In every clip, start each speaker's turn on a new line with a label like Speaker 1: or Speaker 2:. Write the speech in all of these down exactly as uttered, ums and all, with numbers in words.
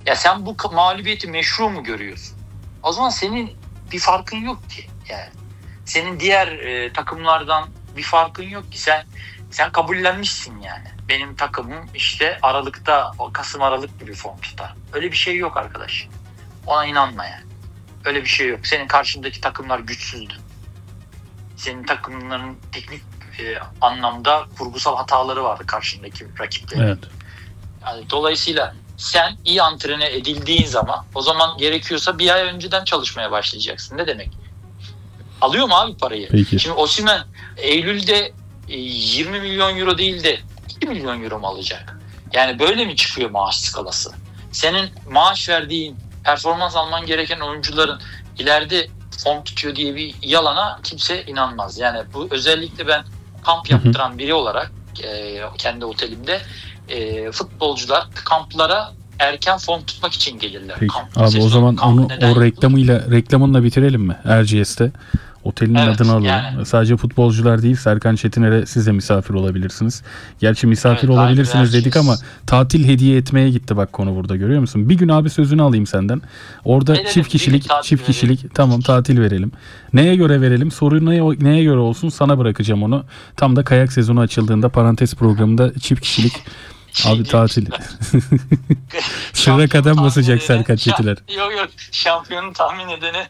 Speaker 1: Ya sen bu mağlubiyeti meşru mu görüyorsun? O zaman senin bir farkın yok ki. Yani senin diğer e, takımlardan bir farkın yok ki. Sen sen kabullenmişsin yani. Benim takımım işte Aralık'ta, Kasım Aralık gibi form tutar. Öyle bir şey yok arkadaş. Ona inanma yani. Öyle bir şey yok. Senin karşındaki takımlar güçsüzdü. Senin takımların teknik e, anlamda kurgusal hataları vardı karşındaki rakiplerin.
Speaker 2: Evet.
Speaker 1: Yani dolayısıyla sen iyi antrene edildiğin zaman o zaman gerekiyorsa bir ay önceden çalışmaya başlayacaksın. Ne demek? Alıyor mu abi parayı?
Speaker 2: Peki.
Speaker 1: Şimdi Osimhen Eylül'de yirmi milyon euro değil de iki milyon euro mu alacak? Yani böyle mi çıkıyor maaş skalası? Senin maaş verdiğin, performans alman gereken oyuncuların ileride form tutuyor diye bir yalana kimse inanmaz. Yani bu özellikle ben kamp yaptıran biri olarak e, kendi otelimde e, futbolcular kamplara erken form tutmak için gelirler.
Speaker 2: Peki.
Speaker 1: Kamp,
Speaker 2: Abi o zaman onu o reklamıyla
Speaker 1: yapılır?
Speaker 2: reklamınla bitirelim mi? R G S'te otelin
Speaker 1: Evet,
Speaker 2: adını alalım.
Speaker 1: yani.
Speaker 2: Sadece futbolcular değil, Serkan Çetiner'e siz de misafir olabilirsiniz. Gerçi misafir
Speaker 1: Evet,
Speaker 2: olabilirsiniz
Speaker 1: aynen,
Speaker 2: dedik ama tatil hediye etmeye gitti bak konu burada, görüyor musun? Bir gün abi sözünü alayım senden. Orada
Speaker 1: Verelim,
Speaker 2: çift kişilik çift
Speaker 1: verelim.
Speaker 2: kişilik tamam tatil verelim. Neye göre verelim? Soru neye, neye göre olsun? Sana bırakacağım onu. Tam da kayak sezonu açıldığında parantez programında çift kişilik abi tatil. Sırra kadem basacak Serkan Çetiner.
Speaker 1: Yok yok, şampiyonu tahmin edene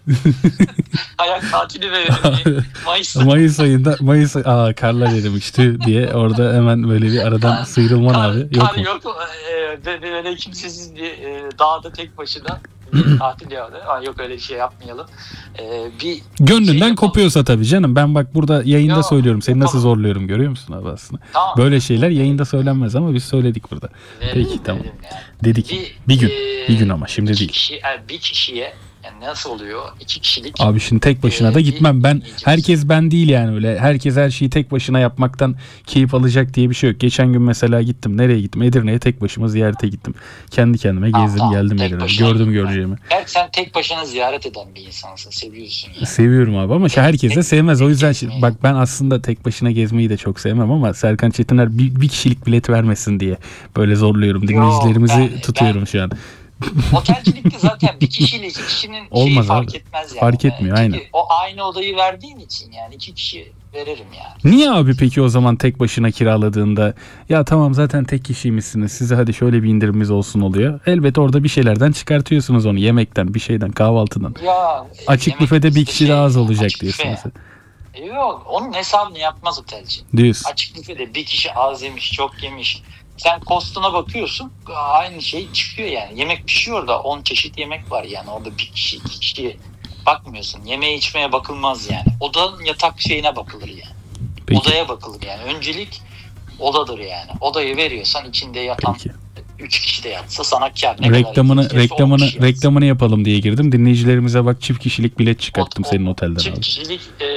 Speaker 1: ayak tatili verelim. Mayıs
Speaker 2: Mayıs ayında Mayıs aa karlar erimişti diye orada hemen böyle bir aradan sıyrılman
Speaker 1: kar,
Speaker 2: abi. Yok
Speaker 1: kar
Speaker 2: mu?
Speaker 1: yok. Ee, böyle kimsesiz bir e, dağda tek başına bir tatil yağdı. Aa, yok öyle bir şey yapmayalım. Ee, bir
Speaker 2: Gönlünden
Speaker 1: şey
Speaker 2: kopuyorsa tabii canım. Ben bak burada yayında
Speaker 1: Yok,
Speaker 2: söylüyorum. Seni nasıl
Speaker 1: yapalım.
Speaker 2: zorluyorum, görüyor musun abi aslında?
Speaker 1: Tamam.
Speaker 2: Böyle şeyler yayında söylenmez ama biz söyledik burada.
Speaker 1: Verelim,
Speaker 2: Peki tamam.
Speaker 1: verelim yani.
Speaker 2: Dedik.
Speaker 1: Bir,
Speaker 2: Bir gün.
Speaker 1: e,
Speaker 2: Bir gün ama şimdi
Speaker 1: iki
Speaker 2: değil.
Speaker 1: Kişi, yani bir kişiye yani nasıl oluyor? İki kişilik.
Speaker 2: Abi şimdi tek başına
Speaker 1: Ee,
Speaker 2: da gitmem. Ben
Speaker 1: bir-
Speaker 2: herkes ben değil yani öyle. Herkes her şeyi tek başına yapmaktan keyif alacak diye bir şey yok. Geçen gün mesela gittim. Nereye gittim? Edirne'ye tek başıma ziyarete gittim. Kendi kendime
Speaker 1: Tamam,
Speaker 2: gezdim
Speaker 1: tamam.
Speaker 2: geldim
Speaker 1: Tek
Speaker 2: Edirne'ye.
Speaker 1: başına
Speaker 2: Gördüm
Speaker 1: gitme.
Speaker 2: göreceğimi.
Speaker 1: Belki sen tek başına ziyaret eden bir insansın. Seviyorsun yani.
Speaker 2: Seviyorum abi ama şey herkes de
Speaker 1: Tek-
Speaker 2: sevmez. O
Speaker 1: tek
Speaker 2: yüzden
Speaker 1: gezmeyi.
Speaker 2: bak ben aslında tek başına gezmeyi de çok sevmem ama Serkan Çetiner bir, bir kişilik bilet vermesin diye böyle zorluyorum. Dinleyicilerimizi
Speaker 1: ben-
Speaker 2: tutuyorum
Speaker 1: ben-
Speaker 2: şu an.
Speaker 1: Otelcilikte zaten bir kişiyle iki kişinin
Speaker 2: Olmaz
Speaker 1: şeyi
Speaker 2: abi.
Speaker 1: fark etmez yani.
Speaker 2: Fark etmiyor,
Speaker 1: Çünkü
Speaker 2: aynen.
Speaker 1: o aynı odayı verdiğin için yani iki kişi veririm yani.
Speaker 2: Niye abi peki o zaman tek başına kiraladığında ya tamam zaten tek kişiymişsiniz size hadi şöyle bir indirimimiz olsun oluyor. Elbet orada bir şeylerden çıkartıyorsunuz onu, yemekten, bir şeyden, kahvaltıdan.
Speaker 1: Ya
Speaker 2: Açık
Speaker 1: yemek
Speaker 2: büfede bir
Speaker 1: işte
Speaker 2: kişi
Speaker 1: şey,
Speaker 2: daha az olacak
Speaker 1: açık büfe.
Speaker 2: diyorsunuz.
Speaker 1: Yok, onun hesabını yapmaz otelci.
Speaker 2: Diyorsun.
Speaker 1: Açık büfede bir kişi az yemiş, çok yemiş. Sen kostuna bakıyorsun, aynı şey çıkıyor yani. Yemek pişiyor da on çeşit yemek var yani. Orada bir kişi, iki kişiye bakmıyorsun. Yemeğe içmeye bakılmaz yani. Odanın yatak şeyine bakılır yani.
Speaker 2: Peki.
Speaker 1: Odaya bakılır yani. Öncelik odadır yani. Odayı veriyorsan içinde yatan
Speaker 2: Peki.
Speaker 1: üç kişi de yatsa sana kâr. Ne
Speaker 2: Reklamını
Speaker 1: kadar yatsa on
Speaker 2: reklamını
Speaker 1: kişi yatsın.
Speaker 2: reklamını yapalım diye girdim. Dinleyicilerimize bak çift kişilik bilet çıkarttım
Speaker 1: O- o-
Speaker 2: senin otelden
Speaker 1: Çift
Speaker 2: abi.
Speaker 1: kişilik e,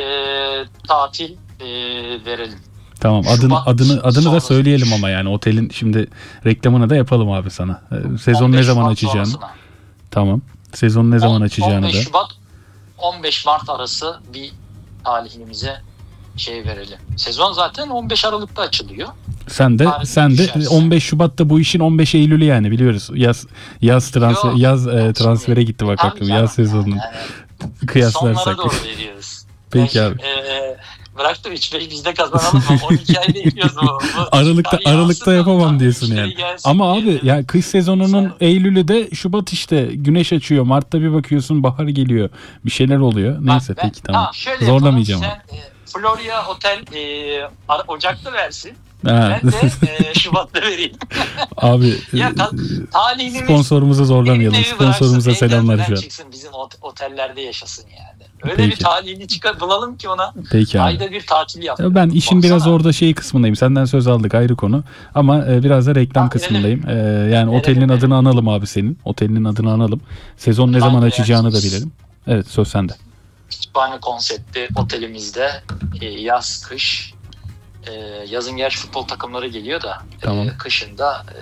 Speaker 1: tatil e, verelim.
Speaker 2: Tamam adını
Speaker 1: Şubat
Speaker 2: adını adını da
Speaker 1: sonrası.
Speaker 2: söyleyelim ama yani otelin şimdi reklamını da yapalım abi sana. Ee, Sezon
Speaker 1: on
Speaker 2: ne
Speaker 1: beş
Speaker 2: zaman
Speaker 1: Mart
Speaker 2: açacağını.
Speaker 1: sonrasına.
Speaker 2: Tamam. Sezon ne zaman
Speaker 1: on-
Speaker 2: açacağını
Speaker 1: on beş
Speaker 2: da.
Speaker 1: Şubat on beş Mart arası bir talihimize şey verelim. Sezon zaten on beş Aralık'ta açılıyor.
Speaker 2: Sen de
Speaker 1: Tarih
Speaker 2: sen de
Speaker 1: düşerse.
Speaker 2: on beş Şubat'ta bu işin on beş Eylül'ü yani biliyoruz. Yaz yaz transfer
Speaker 1: Yok,
Speaker 2: yaz e,
Speaker 1: yok,
Speaker 2: transfere
Speaker 1: şimdi-
Speaker 2: gitti bak
Speaker 1: Tabii
Speaker 2: aklım.
Speaker 1: canım,
Speaker 2: Yaz sezonunu
Speaker 1: yani, yani
Speaker 2: kıyaslarsak.
Speaker 1: sonlara doğru veriyoruz.
Speaker 2: Peki
Speaker 1: Yani,
Speaker 2: abi.
Speaker 1: E, bırak da üç beş biz de kazanalım mı? on iki ay bekliyoruz bu. bu
Speaker 2: Aralıkta
Speaker 1: işler yansın
Speaker 2: Aralıkta
Speaker 1: da
Speaker 2: yapamam diyorsun
Speaker 1: müşteri
Speaker 2: yani.
Speaker 1: gelsin
Speaker 2: Ama
Speaker 1: diye
Speaker 2: abi
Speaker 1: de.
Speaker 2: ya kış sezonunun
Speaker 1: Sen-
Speaker 2: Eylül'ü de Şubat işte güneş açıyor. Mart'ta bir bakıyorsun bahar geliyor. Bir şeyler oluyor. Neyse
Speaker 1: Bak ben-
Speaker 2: peki tamam.
Speaker 1: şöyle
Speaker 2: Zorlamayacağım
Speaker 1: yapalım. Sen e, Florya Otel e, Ar- Ocak'ta versin.
Speaker 2: Ha.
Speaker 1: Ben de e, Şubat'ta vereyim.
Speaker 2: Abi
Speaker 1: Ya
Speaker 2: e,
Speaker 1: ta- talihimiz
Speaker 2: sponsorumuzu zorlamayalım.
Speaker 1: evini
Speaker 2: Sponsorumuza
Speaker 1: bıraksın,
Speaker 2: selamlar
Speaker 1: evden
Speaker 2: şu an.
Speaker 1: çıksın, bizim ot- otellerde yaşasın yani. Öyle
Speaker 2: Peki.
Speaker 1: bir talihini çıkar bulalım ki ona
Speaker 2: Peki abi.
Speaker 1: ayda bir tatil yap.
Speaker 2: Ben işin
Speaker 1: Baksana.
Speaker 2: biraz orada şey kısmındayım. Senden söz aldık ayrı konu. Ama e, biraz da reklam
Speaker 1: Ha,
Speaker 2: kısmındayım. E, yani
Speaker 1: Verelim,
Speaker 2: otelinin
Speaker 1: verelim.
Speaker 2: adını analım abi senin. Otelinin adını analım. Sezon ne
Speaker 1: Hangi
Speaker 2: zaman açacağını da
Speaker 1: versiniz?
Speaker 2: bilelim. Evet söz sende.
Speaker 1: Kütüphane konseptli otelimizde e, yaz kış e, yazın gerçi futbol takımları geliyor da
Speaker 2: Tamam.
Speaker 1: e, kışın da e,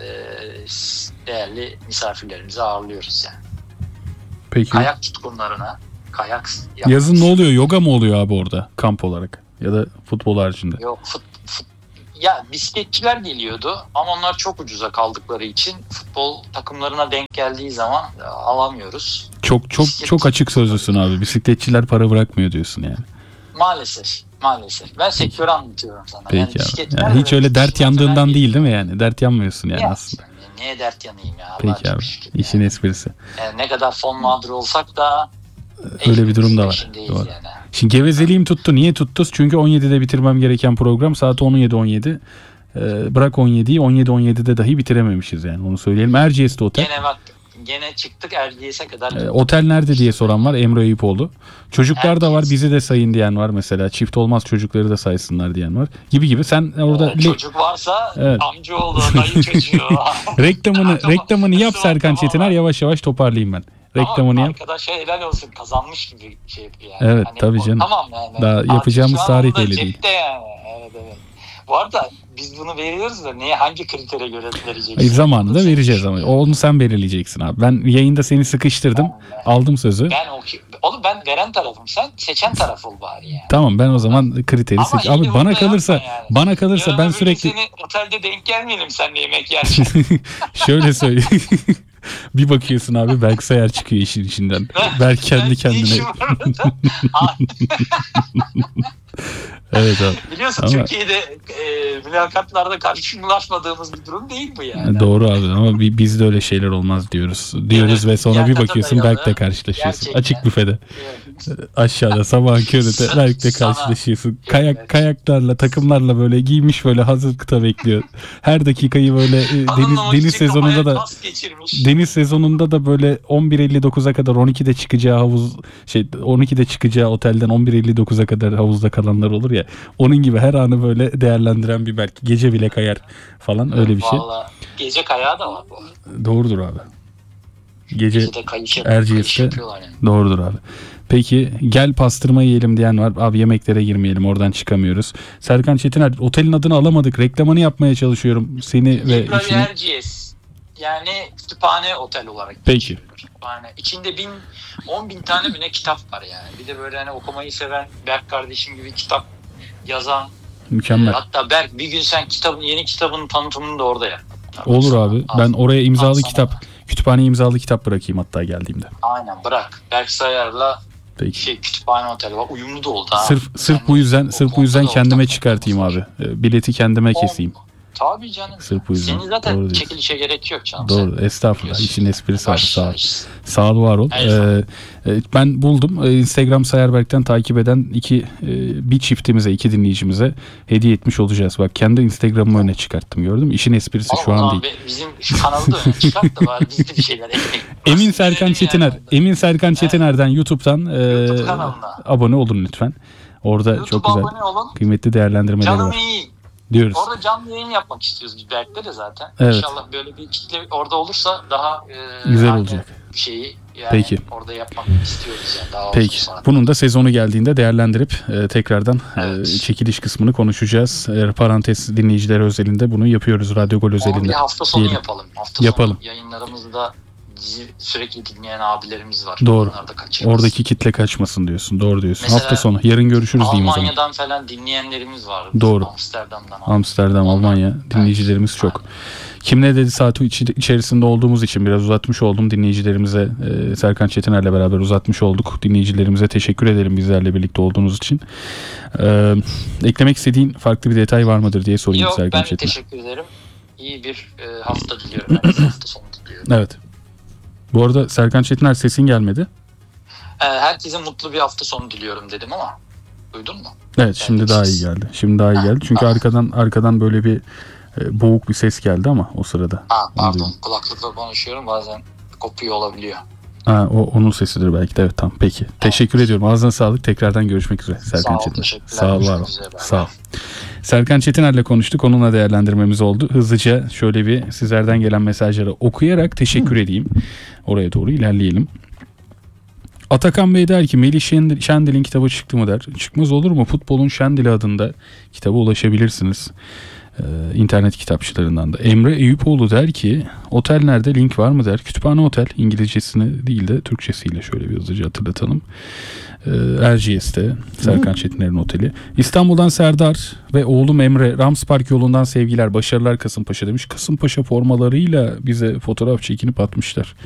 Speaker 1: değerli misafirlerimizi ağırlıyoruz yani.
Speaker 2: Peki.
Speaker 1: Kayak tutkunlarına kayak
Speaker 2: Yazın ne oluyor? Yoga mı oluyor abi orada kamp olarak? Ya da futbol haricinde?
Speaker 1: Yok fut, fut, Ya bisikletçiler geliyordu ama onlar çok ucuza kaldıkları için futbol takımlarına denk geldiği zaman e, alamıyoruz.
Speaker 2: Çok çok
Speaker 1: Bisiklet-
Speaker 2: çok açık sözlüsün abi. Bisikletçiler para bırakmıyor diyorsun yani.
Speaker 1: Maalesef. Maalesef. Ben sektörü anlatıyorum sana.
Speaker 2: Peki
Speaker 1: yani
Speaker 2: abi.
Speaker 1: bisikletçiler
Speaker 2: Yani hiç
Speaker 1: ve
Speaker 2: öyle dert
Speaker 1: bisikletçiler
Speaker 2: yandığından
Speaker 1: falan
Speaker 2: değil değil mi yani? Dert yanmıyorsun yani
Speaker 1: Ya,
Speaker 2: aslında.
Speaker 1: Niye dert yanayım ya?
Speaker 2: Peki
Speaker 1: Allah'a
Speaker 2: abi.
Speaker 1: çok şükür
Speaker 2: İşin
Speaker 1: yani.
Speaker 2: esprisi.
Speaker 1: Yani ne kadar fon mağduru olsak da
Speaker 2: Öyle bir durum da var.
Speaker 1: peşindeyiz
Speaker 2: Doğru.
Speaker 1: Yani.
Speaker 2: Şimdi gevezeliğim tuttu. Niye tuttu? Çünkü on yedide bitirmem gereken program saat on yedi on yedi. Ee, bırak on yediyi on yedi on yedide dahi bitirememişiz yani onu söyleyelim. Erciyes'te otel.
Speaker 1: Gene bak gene çıktık Erciyes'e kadar.
Speaker 2: Ee, otel nerede diye soran var. Emre Eyüpoğlu. Çocuklar da var,
Speaker 1: Erciyes.
Speaker 2: bizi de sayın diyen var mesela. Çift olmaz çocukları da saysınlar diyen var. Gibi gibi. Sen orada
Speaker 1: Ee, çocuk varsa
Speaker 2: Evet.
Speaker 1: amcaoğlu, dayı çocuğu.
Speaker 2: reklamını
Speaker 1: Tamam.
Speaker 2: reklamını yap
Speaker 1: Tamam,
Speaker 2: Serkan
Speaker 1: tamam.
Speaker 2: Çetiner, yavaş yavaş toparlayayım ben. Reklamını
Speaker 1: Ama
Speaker 2: yap.
Speaker 1: arkadaşa helal olsun, kazanmış gibi şey yapıyor yani.
Speaker 2: Evet, tabii
Speaker 1: o-
Speaker 2: canım.
Speaker 1: Tamam yani.
Speaker 2: Daha
Speaker 1: Artık
Speaker 2: yapacağımız
Speaker 1: şu an
Speaker 2: tarih
Speaker 1: onda
Speaker 2: belli değil.
Speaker 1: cepte yani. Evet evet. Bu arada biz bunu veriyoruz da neye, hangi kritere göre vereceksin?
Speaker 2: Hayır, zamanında vereceğiz ama. Onu sen belirleyeceksin abi. Ben yayında seni sıkıştırdım. Aldım sözü.
Speaker 1: Ben o oğlum ben veren tarafım, sen seçen taraf ol bari yani.
Speaker 2: Tamam, ben o zaman kriteri
Speaker 1: Ama
Speaker 2: seç.
Speaker 1: iyi
Speaker 2: Abi
Speaker 1: de
Speaker 2: bana
Speaker 1: bunu da
Speaker 2: kalırsa
Speaker 1: yapma yani.
Speaker 2: bana kalırsa
Speaker 1: Yarın
Speaker 2: ben
Speaker 1: öbür gün
Speaker 2: sürekli
Speaker 1: seni otelde denk gelmeyelim seninle yemek yerken.
Speaker 2: şöyle söyleyeyim. Bir bakıyorsun abi Berk Sayar çıkıyor işin içinden. Berk kendi
Speaker 1: Ben ne
Speaker 2: kendine.
Speaker 1: işim var orada? Aa,
Speaker 2: Evet abi.
Speaker 1: Biliyorsun
Speaker 2: Ama-
Speaker 1: Türkiye'de e, mülakatlarda karşılaşmadığımız bir durum değil bu yani.
Speaker 2: Doğru abi ama bi- bizde öyle şeyler olmaz diyoruz. Diyoruz
Speaker 1: Evet,
Speaker 2: ve sonra bir
Speaker 1: liyakata
Speaker 2: bakıyorsun
Speaker 1: dayalı.
Speaker 2: Berk'le karşılaşıyorsun.
Speaker 1: Gerçekten.
Speaker 2: Açık büfede.
Speaker 1: Evet.
Speaker 2: Aşağıda sabahın köründe Berk'le
Speaker 1: Sana-
Speaker 2: karşılaşıyorsun. Kayak
Speaker 1: Evet.
Speaker 2: kayaklarla, takımlarla böyle giymiş, böyle hazır kıta bekliyor. Her dakikayı böyle e, deniz
Speaker 1: Hanımla
Speaker 2: deniz
Speaker 1: vakit
Speaker 2: sezonunda
Speaker 1: kafaya
Speaker 2: da
Speaker 1: kas geçirmiş.
Speaker 2: deniz sezonunda da böyle on bir elli dokuza kadar on ikide çıkacağı havuz şey on ikide çıkacağı otelden on bir elli dokuza kadar havuzda kalanlar olur ya. Onun gibi her anı böyle değerlendiren bir Berk. Gece bile kayar falan, öyle bir şey.
Speaker 1: Vallahi gece kayağı da var bu arada.
Speaker 2: Doğrudur abi. Gece
Speaker 1: Gece de kayış, yap-
Speaker 2: Erciyes'te-
Speaker 1: kayış yapıyorlar yani.
Speaker 2: doğrudur abi. Peki gel pastırma yiyelim diyen var. Abi yemeklere girmeyelim, oradan çıkamıyoruz. Serkan Çetiner, otelin adını alamadık. Reklamını yapmaya çalışıyorum seni ve
Speaker 1: İbrahim
Speaker 2: işini.
Speaker 1: Erciyes. Yani kütüphane otel olarak.
Speaker 2: Peki.
Speaker 1: geçiyor. Kütüphane. İçinde bin, on bin tane mi ne kitap var yani. Bir de böyle hani okumayı seven Berk kardeşim gibi kitap yazan.
Speaker 2: Mükemmel.
Speaker 1: e, hatta Berk bir gün sen kitabın, yeni kitabının tanıtımını da orada yap.
Speaker 2: Olur abi.
Speaker 1: Al.
Speaker 2: Ben oraya imzalı
Speaker 1: Al sana.
Speaker 2: kitap, kütüphane imzalı kitap bırakayım hatta geldiğimde.
Speaker 1: Aynen bırak. Berk Sayar'la
Speaker 2: Peki.
Speaker 1: şey kütüphane oteli var. Uyumlu da oldu ha.
Speaker 2: Sırf sırf
Speaker 1: Yani
Speaker 2: bu yüzden
Speaker 1: o
Speaker 2: sırf bu
Speaker 1: konuda
Speaker 2: yüzden
Speaker 1: da
Speaker 2: kendime
Speaker 1: ortak
Speaker 2: çıkartayım abi.
Speaker 1: noktamız var.
Speaker 2: E, Bileti kendime
Speaker 1: O-
Speaker 2: keseyim.
Speaker 1: Tabii canım.
Speaker 2: Sırf bu yüzden.
Speaker 1: Senin
Speaker 2: Doğru
Speaker 1: zaten
Speaker 2: diyorsun.
Speaker 1: çekilişe gerek yok canım.
Speaker 2: Doğru.
Speaker 1: Sen
Speaker 2: Estağfurullah.
Speaker 1: biliyorsun.
Speaker 2: İşin esprisi var. Sağ ol.
Speaker 1: Başlayız.
Speaker 2: Sağ ol, var ol.
Speaker 1: Her zaman.
Speaker 2: Ee, e, ben buldum. Ee, Instagram Sayarberk'ten takip eden iki e, bir çiftimize, iki dinleyicimize hediye etmiş olacağız. Bak, kendi Instagram'ımı öne çıkarttım, gördün mü? İşin esprisi şu
Speaker 1: Ama
Speaker 2: an
Speaker 1: ulan
Speaker 2: değil.
Speaker 1: be- Bizim şu kanalı da öne çıkart da bari biz de bir şeyler ekleyelim.
Speaker 2: Emin
Speaker 1: Nasıl
Speaker 2: Serkan
Speaker 1: bilelim
Speaker 2: Çetiner.
Speaker 1: yani?
Speaker 2: Emin Serkan Çetiner'den YouTube'dan e,
Speaker 1: YouTube kanalına.
Speaker 2: abone olun lütfen. Orada
Speaker 1: YouTube'a
Speaker 2: çok güzel,
Speaker 1: abone olun.
Speaker 2: kıymetli değerlendirmeleri
Speaker 1: Canım
Speaker 2: var
Speaker 1: iyi.
Speaker 2: diyoruz.
Speaker 1: Orada canlı yayın yapmak istiyoruz biz Berk'le de zaten.
Speaker 2: Evet.
Speaker 1: İnşallah böyle bir kitle orada olursa daha e,
Speaker 2: Güzel
Speaker 1: aynı
Speaker 2: olacak.
Speaker 1: bir şeyi yani
Speaker 2: Peki.
Speaker 1: orada yapmak istiyoruz yani daha
Speaker 2: Peki.
Speaker 1: uzun saat.
Speaker 2: Bunun da sezonu geldiğinde değerlendirip e, tekrardan
Speaker 1: Evet.
Speaker 2: e, çekiliş kısmını konuşacağız. E, parantez dinleyiciler özelinde bunu yapıyoruz. Radyo Gol
Speaker 1: Onu
Speaker 2: özelinde.
Speaker 1: bir hafta sonu
Speaker 2: diyelim.
Speaker 1: yapalım. Hafta
Speaker 2: Yapalım.
Speaker 1: sonu yayınlarımızda bizi sürekli dinleyen abilerimiz var.
Speaker 2: Doğru.
Speaker 1: Onlar da kaçırmasın.
Speaker 2: Oradaki kitle kaçmasın diyorsun. Doğru diyorsun.
Speaker 1: Mesela
Speaker 2: Hafta sonu. Yarın görüşürüz diyeyim o zaman.
Speaker 1: Almanya'dan falan dinleyenlerimiz var.
Speaker 2: Doğru.
Speaker 1: Amsterdam'dan.
Speaker 2: Amsterdam, Almanya dinleyicilerimiz çok. Kim ne dedi saati içi- içerisinde olduğumuz için biraz uzatmış oldum dinleyicilerimize. e, Serkan Çetiner'le beraber uzatmış olduk. Dinleyicilerimize teşekkür edelim bizlerle birlikte olduğunuz için. E, eklemek istediğin farklı bir detay var mıdır diye sorayım
Speaker 1: Yok,
Speaker 2: Serkan
Speaker 1: ben
Speaker 2: Çetiner.
Speaker 1: teşekkür ederim. İyi bir e, hafta diliyorum. Ben hafta sonu diliyorum.
Speaker 2: Evet. Bu arada Serkan Çetiner, sesin gelmedi.
Speaker 1: E, herkese mutlu bir hafta sonu diliyorum dedim ama duydun mu?
Speaker 2: Evet, şimdi daha iyi geldi. Şimdi daha iyi geldi. Çünkü
Speaker 1: Ha.
Speaker 2: arkadan arkadan böyle bir e, boğuk bir ses geldi ama o sırada.
Speaker 1: Ha,
Speaker 2: Onu
Speaker 1: pardon,
Speaker 2: duydum.
Speaker 1: kulaklıkla konuşuyorum bazen kopuyor olabiliyor.
Speaker 2: Ha, o onun sesidir belki de. Evet, tamam. Peki. Teşekkür ediyorum. Ağzına sağlık. Tekrardan görüşmek üzere Serkan
Speaker 1: Sağ ol,
Speaker 2: Çetiner.
Speaker 1: teşekkürler.
Speaker 2: Sağ ol, var ol.
Speaker 1: Görüşmek üzere, bay
Speaker 2: Sağ ol.
Speaker 1: bay.
Speaker 2: Serkan Çetiner'le konuştuk. Onunla değerlendirmemiz oldu. Hızlıca şöyle bir sizlerden gelen mesajları okuyarak teşekkür edeyim. Oraya doğru ilerleyelim. Atakan Bey der ki Melih Şendil- Şendil'in kitabı çıktı mı der. Çıkmaz olur mu? Futbolun Şendili adında kitaba ulaşabilirsiniz. Ee, internet kitapçılarından da. Emre Eyüpoğlu der ki otel nerede, link var mı der. Kütüphane Otel, İngilizcesini değil de Türkçesiyle şöyle bir hızlıca hatırlatalım. Ee, Erciyes'te Serkan Çetiner'in oteli. İstanbul'dan Serdar ve oğlum Emre Rams Park yolundan sevgiler, başarılar Kasımpaşa demiş. Kasımpaşa formalarıyla bize fotoğraf çekinip atmışlar.